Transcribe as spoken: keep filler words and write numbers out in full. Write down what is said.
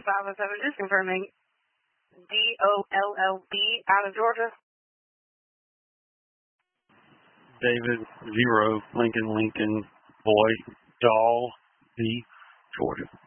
five oh seven, just confirming. D O L L B out of Georgia. David, zero, Lincoln, Lincoln, boy, doll, B, Georgia.